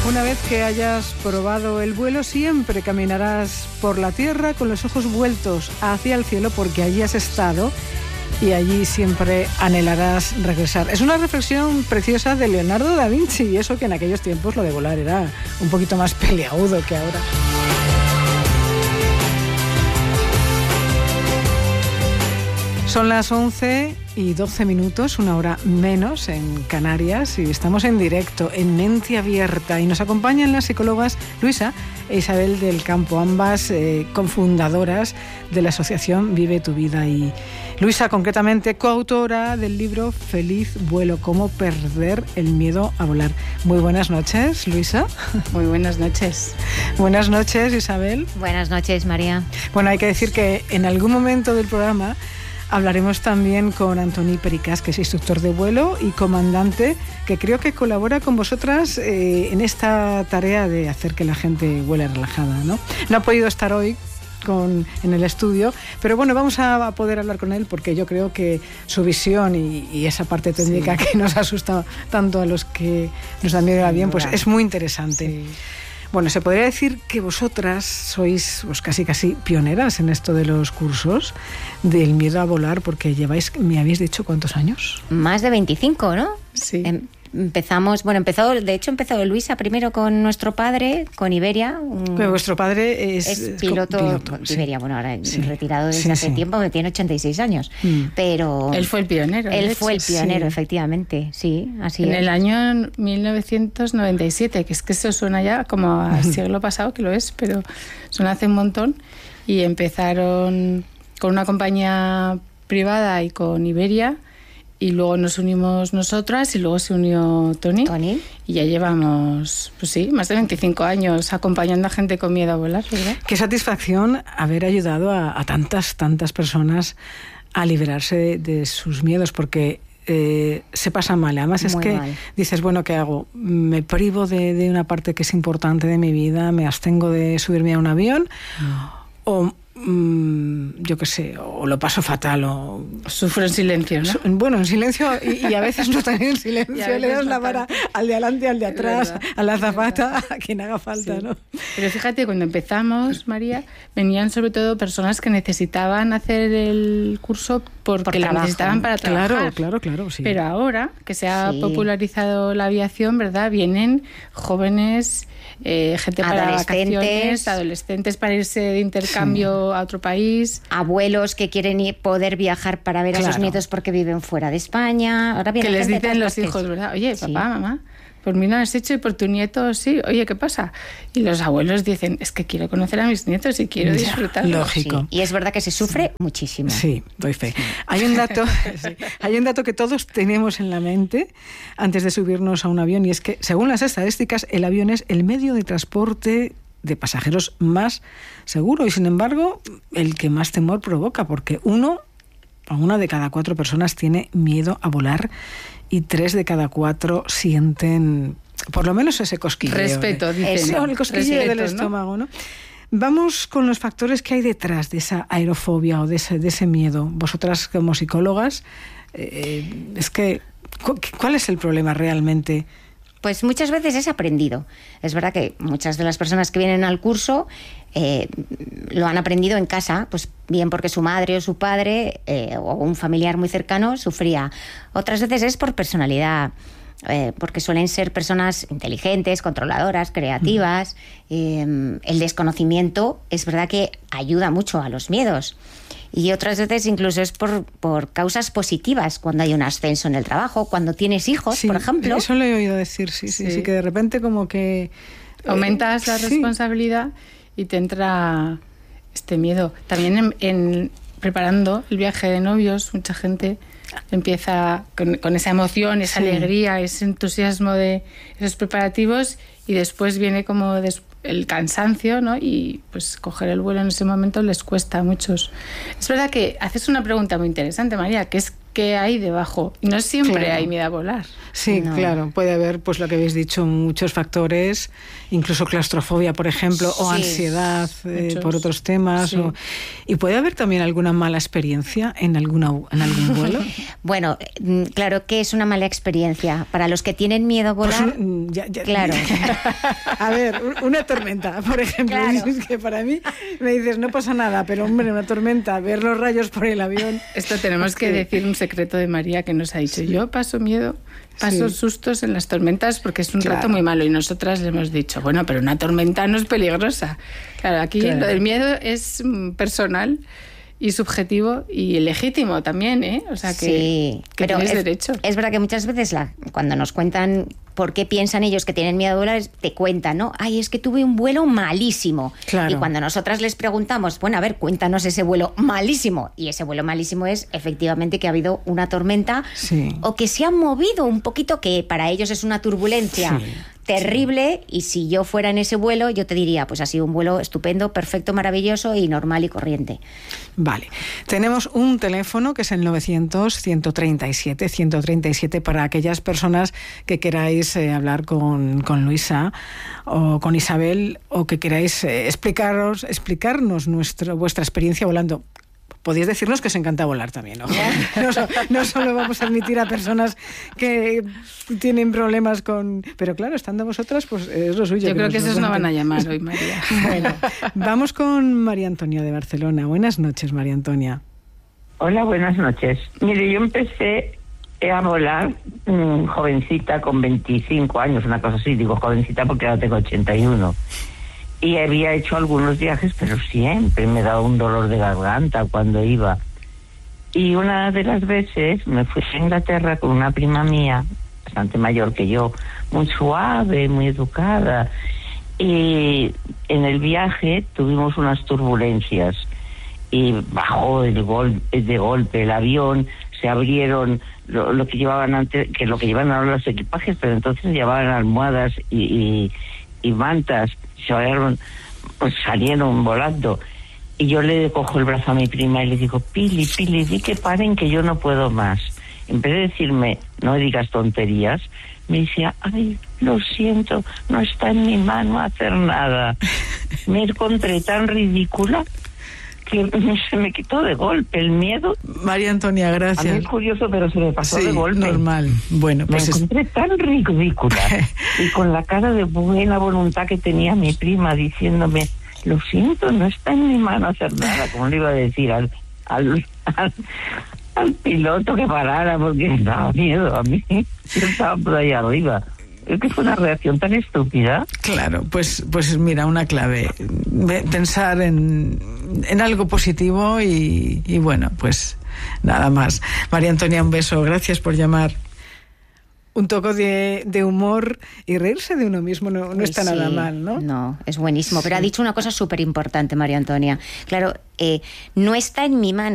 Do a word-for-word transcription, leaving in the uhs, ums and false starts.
Una vez que hayas probado el vuelo, siempre caminarás por la tierra con los ojos vueltos hacia el cielo porque allí has estado y allí siempre anhelarás regresar. Es una reflexión preciosa de Leonardo da Vinci, y eso que en aquellos tiempos lo de volar era un poquito más peleagudo que ahora. Son las once y doce minutos, una hora menos en Canarias, y estamos en directo en Mente Abierta, y nos acompañan las psicólogas Luisa e Isabel del Campo, ambas eh, cofundadoras de la asociación Vive tu Vida, y Luisa concretamente coautora del libro Feliz Vuelo, cómo perder el miedo a volar. Muy buenas noches, Luisa. Muy buenas noches. Buenas noches, Isabel. Buenas noches, María. Bueno, hay que decir que en algún momento del programa hablaremos también con Antoni Pericas, que es instructor de vuelo y comandante, que creo que colabora con vosotras eh, en esta tarea de hacer que la gente vuele relajada, ¿no? No ha podido estar hoy con, en el estudio, pero bueno, vamos a, a poder hablar con él porque yo creo que su visión y, y esa parte técnica sí. que nos asusta tanto a los que nos da miedo a bien, pues es muy interesante. Sí. Bueno, se podría decir que vosotras sois pues, casi casi pioneras en esto de los cursos del miedo a volar, porque lleváis, me habéis dicho, ¿cuántos años? Más de veinticinco, ¿no? Sí. Em, empezamos, bueno, empezó, de hecho empezó Luisa primero con nuestro padre, con Iberia. Un, Pero vuestro padre es, es piloto, piloto de sí. Iberia, bueno, ahora sí. retirado desde sí, hace sí. tiempo, tiene ochenta y seis años, mm. pero... Él fue el pionero. Él fue el pionero, sí. efectivamente, sí, así En es. el año mil novecientos noventa y siete, que es que eso suena ya como al siglo pasado, que lo es, pero suena hace un montón, y empezaron con una compañía privada y con Iberia, y luego nos unimos nosotras y luego se unió Tony. Tony. Y ya llevamos, pues sí, más de veinticinco años acompañando a gente con miedo a volar, ¿verdad? Qué satisfacción haber ayudado a, a tantas, tantas personas a liberarse de, de sus miedos, porque eh, se pasa mal. Además es Muy que mal. dices, bueno, ¿qué hago? Me privo de, de una parte que es importante de mi vida, me abstengo de subirme a un avión, mm. o... yo qué sé, o lo paso fatal, o sufro en silencio, ¿no? Bueno, en silencio, y, y a veces no tan en silencio, le das la vara al de adelante, al de atrás, a la azafata, a quien haga falta, sí. ¿no? Pero fíjate, cuando empezamos, María, venían sobre todo personas que necesitaban hacer el curso porque Por lo trabajo. necesitaban para trabajar. Claro, claro, claro, sí. Pero ahora que se ha Sí. popularizado la aviación, ¿verdad? Vienen jóvenes, eh, gente para vacaciones, adolescentes para irse de intercambio sí. a otro país. Abuelos que quieren ir, poder viajar para ver claro. a sus nietos porque viven fuera de España. Ahora viene que les gente dicen de los partes. hijos, ¿verdad? Oye, papá, Sí. mamá, por mí lo has hecho y por tu nieto sí. Oye, ¿qué pasa? Y los abuelos dicen, es que quiero conocer a mis nietos y quiero disfrutar. Lógico. Sí. Y es verdad que se sufre sí. muchísimo. Sí, doy fe. Hay un dato, sí. hay un dato que todos tenemos en la mente antes de subirnos a un avión, y es que, según las estadísticas, el avión es el medio de transporte de pasajeros más seguro y, sin embargo, el que más temor provoca, porque uno o una de cada cuatro personas tiene miedo a volar y tres de cada cuatro sienten por lo menos ese cosquilleo. Respeto, de, dicen. Eso, el cosquilleo Respeto, del ¿no? estómago, ¿no? Vamos con los factores que hay detrás de esa aerofobia o de ese, de ese miedo. Vosotras, como psicólogas, eh, es que, ¿cuál es el problema realmente? Pues muchas veces es aprendido. Es verdad que muchas de las personas que vienen al curso eh, lo han aprendido en casa, pues bien porque su madre o su padre eh, o un familiar muy cercano sufría. Otras veces es por personalidad, eh, porque suelen ser personas inteligentes, controladoras, creativas. Eh, el desconocimiento es verdad que ayuda mucho a los miedos. Y otras veces incluso es por, por causas positivas, cuando hay un ascenso en el trabajo, cuando tienes hijos, sí, por ejemplo. Eso lo he oído decir, sí, sí, sí, sí, que de repente como que... Aumentas eh, la sí. responsabilidad y te entra este miedo. También en, en preparando el viaje de novios, mucha gente empieza con, con esa emoción, esa sí. alegría, ese entusiasmo de esos preparativos, y después viene como des, el cansancio, ¿no? Y pues coger el vuelo en ese momento les cuesta a muchos. Es verdad que haces una pregunta muy interesante, María, que es qué hay debajo. No siempre Claro. hay miedo a volar. Sí, No. claro, puede haber, pues lo que habéis dicho, muchos factores, incluso claustrofobia, por ejemplo, o Sí. ansiedad eh, Muchos. por otros temas. Sí. O, y puede haber también alguna mala experiencia en, alguna, en algún vuelo. Bueno, mm, claro que es una mala experiencia. Para los que tienen miedo a Pues, volar, mm, ya- ya- claro. A ver, un- una tormenta, por ejemplo. Claro. Es que para mí me dices, no pasa nada, pero hombre, una tormenta, ver los rayos por el avión. Esto tenemos que Sí. decir un secreto de María que nos ha dicho. Yo paso miedo, paso Sí. sustos en las tormentas porque es un Claro. rato muy malo. Y nosotras le hemos dicho, bueno, pero una tormenta no es peligrosa. Claro, aquí Claro. lo del miedo es mm, personal y subjetivo y legítimo también, ¿eh? O sea que, Sí, que pero tienes es, derecho. es verdad que muchas veces la, cuando nos cuentan por qué piensan ellos que tienen miedo a volar, es- te cuentan, ¿no? Ay, es que tuve un vuelo malísimo. Claro. Y cuando nosotras les preguntamos, bueno, a ver, cuéntanos ese vuelo malísimo. Y ese vuelo malísimo es efectivamente que ha habido una tormenta Sí. o que se ha movido un poquito, que para ellos es una turbulencia Sí, terrible. Y si yo fuera en ese vuelo, yo te diría, pues ha sido un vuelo estupendo, perfecto, maravilloso y normal y corriente. Vale. Tenemos un teléfono que es el novecientos, ciento treinta y siete, ciento treinta y siete para aquellas personas que queráis eh, hablar con, con Luisa o con Isabel o que queráis eh, explicaros, explicarnos nuestro, vuestra experiencia volando. Podéis decirnos que os encanta volar también, ¿no? No, so- no solo vamos a admitir a personas que tienen problemas con... Pero claro, estando vosotras, pues es lo suyo. Yo creo nos que lo esos no van a cuenten. llamar hoy, María. Bueno, vamos con María Antonia de Barcelona. Buenas noches, María Antonia. Hola, buenas noches. Mire, yo empecé a volar mmm, jovencita, con veinticinco años, una cosa así. Digo jovencita porque ahora tengo ochenta y uno. Y había hecho algunos viajes, pero siempre me daba un dolor de garganta cuando iba. Y una de las veces me fui a Inglaterra con una prima mía, bastante mayor que yo, muy suave, muy educada. Y en el viaje tuvimos unas turbulencias. Y bajó el gol, de golpe el avión, se abrieron lo, lo que llevaban antes, que lo que llevaban ahora los equipajes, pero entonces llevaban almohadas y, y, y mantas, se abrieron, pues salieron volando. Y yo le cojo el brazo a mi prima y le digo, Pili, Pili, di que paren, que yo no puedo más. En vez de decirme, no digas tonterías, me decía, ay, lo siento, no está en mi mano hacer nada. Me encontré tan ridícula que se me quitó de golpe el miedo. María Antonia, A mí gracias. es curioso, pero se me pasó Sí, de golpe. normal. Bueno, Me pues es- encontré tan ridícula y con la cara de buena voluntad que tenía mi prima diciéndome, lo siento, no está en mi mano hacer nada, como le iba a decir al, al, al, al piloto que parara porque me daba miedo a mí. Yo estaba por ahí arriba. Es que fue una reacción tan estúpida. claro, pues, pues mira, una clave. Ve- Pensar en, en algo positivo y, y bueno, pues nada más. María Antonia, un beso. Gracias por llamar. Un toco de, de humor y reírse de uno mismo no, no Pues está sí, nada mal, ¿no? No, es buenísimo. Pero Sí. ha dicho una cosa súper importante, María Antonia. Claro, eh, no está en mi mano.